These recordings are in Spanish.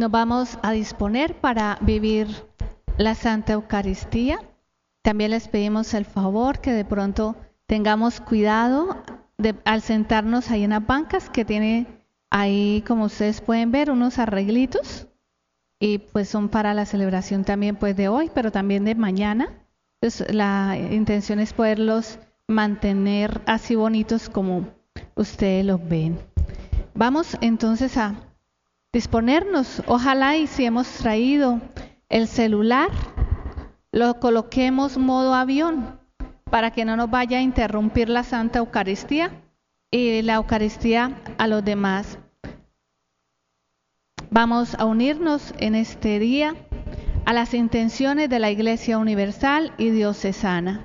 nos vamos a disponer para vivir la Santa Eucaristía. También les pedimos el favor que de pronto tengamos cuidado al sentarnos ahí en las bancas, que tiene ahí, como ustedes pueden ver, unos arreglitos, y pues son para la celebración también pues de hoy, pero también de mañana. Pues la intención es poderlos mantener así bonitos como ustedes los ven. Vamos entonces a disponernos. Ojalá, y si hemos traído el celular, lo coloquemos modo avión para que no nos vaya a interrumpir la Santa Eucaristía y la Eucaristía a los demás. Vamos a unirnos en este día a las intenciones de la Iglesia Universal y Diocesana.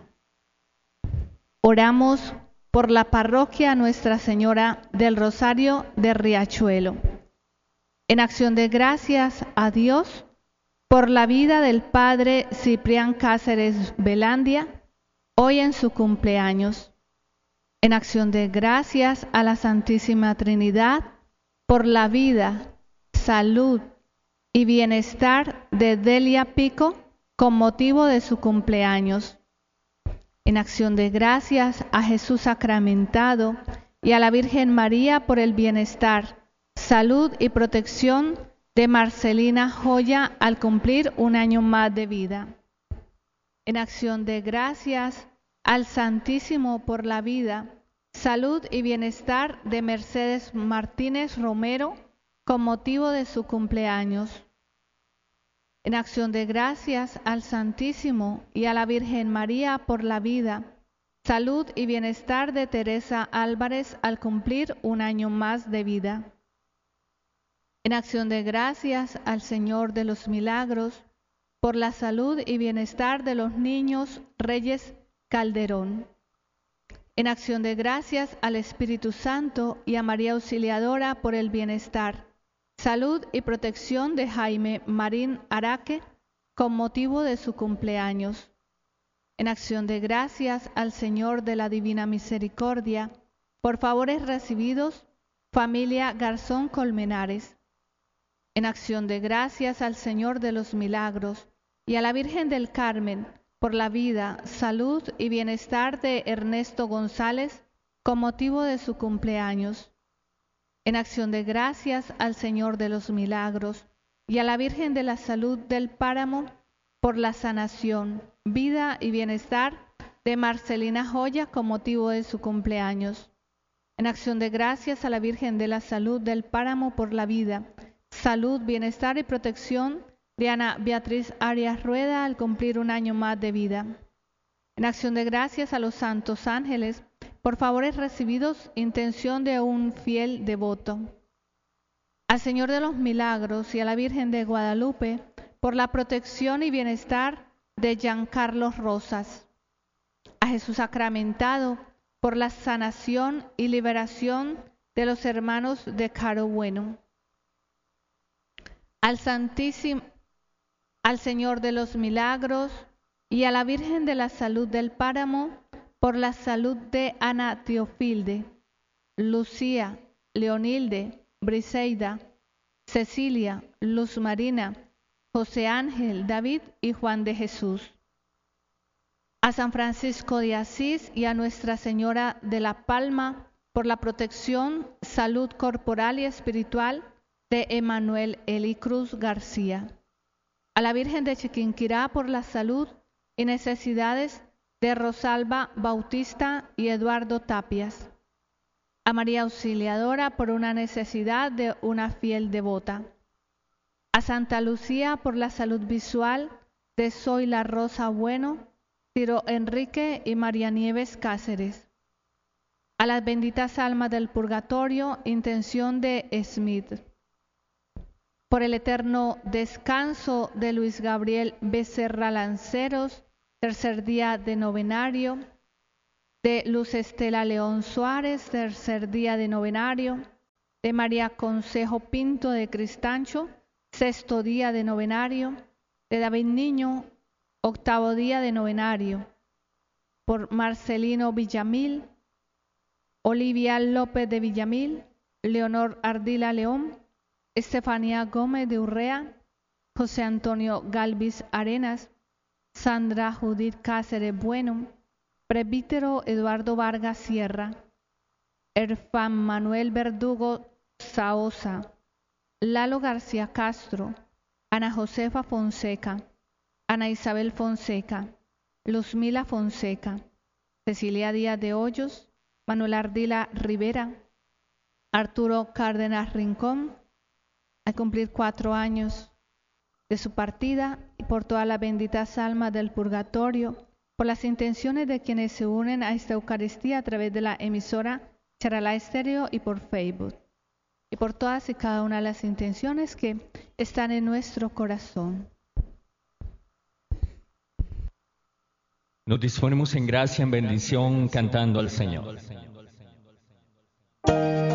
Oramos por la parroquia Nuestra Señora del Rosario de Riachuelo. En acción de gracias a Dios por la vida del Padre Ciprián Cáceres Velandia, hoy en su cumpleaños. En acción de gracias a la Santísima Trinidad por la vida, salud y bienestar de Delia Pico con motivo de su cumpleaños. En acción de gracias a Jesús sacramentado y a la Virgen María por el bienestar, salud y protección de Marcelina Joya al cumplir un año más de vida. En acción de gracias al Santísimo por la vida, salud y bienestar de Mercedes Martínez Romero con motivo de su cumpleaños. En acción de gracias al Santísimo y a la Virgen María por la vida, salud y bienestar de Teresa Álvarez al cumplir un año más de vida. En acción de gracias al Señor de los Milagros por la salud y bienestar de los niños Reyes Calderón. En acción de gracias al Espíritu Santo y a María Auxiliadora por el bienestar, salud y protección de Jaime Marín Araque con motivo de su cumpleaños. En acción de gracias al Señor de la Divina Misericordia por favores recibidos, familia Garzón Colmenares. En acción de gracias al Señor de los Milagros y a la Virgen del Carmen por la vida, salud y bienestar de Ernesto González con motivo de su cumpleaños. En acción de gracias al Señor de los Milagros y a la Virgen de la Salud del Páramo por la sanación, vida y bienestar de Marcelina Joya con motivo de su cumpleaños. En acción de gracias a la Virgen de la Salud del Páramo por la vida, salud, bienestar y protección de Ana Beatriz Arias Rueda al cumplir un año más de vida. En acción de gracias a los santos ángeles por favores recibidos, intención de un fiel devoto. Al Señor de los Milagros y a la Virgen de Guadalupe por la protección y bienestar de Giancarlo Rosas. A Jesús sacramentado por la sanación y liberación de los hermanos de Caro Bueno. Al Santísimo, al Señor de los Milagros y a la Virgen de la Salud del Páramo por la salud de Ana Teofilde, Lucía, Leonilde, Briseida, Cecilia, Luz Marina, José Ángel, David y Juan de Jesús. A San Francisco de Asís y a Nuestra Señora de la Palma por la protección, salud corporal y espiritual de Emanuel Eli Cruz García. A la Virgen de Chiquinquirá por la salud y necesidades de Rosalba Bautista y Eduardo Tapias. A María Auxiliadora por una necesidad de una fiel devota. A Santa Lucía por la salud visual de Zoila Rosa Bueno, Ciro Enrique y María Nieves Cáceres. A las benditas almas del purgatorio, intención de Smith. Por el eterno descanso de Luis Gabriel Becerra Lanceros, tercer día de novenario, de Luz Estela León Suárez, tercer día de novenario, de María Consejo Pinto de Cristancho, sexto día de novenario, de David Niño, octavo día de novenario, por Marcelino Villamil, Olivia López de Villamil, Leonor Ardila León, Estefanía Gómez de Urrea, José Antonio Galvis Arenas, Sandra Judith Cáceres Bueno, Presbítero Eduardo Vargas Sierra, Erfan Manuel Verdugo Saosa, Lalo García Castro, Ana Josefa Fonseca, Ana Isabel Fonseca, Luzmila Fonseca, Cecilia Díaz de Hoyos, Manuel Ardila Rivera, Arturo Cárdenas Rincón, al cumplir 4 años de su partida, y por todas las benditas almas del purgatorio, por las intenciones de quienes se unen a esta Eucaristía a través de la emisora Charalá Estéreo y por Facebook, y por todas y cada una de las intenciones que están en nuestro corazón. Nos disponemos en gracia, en bendición, cantando al Señor.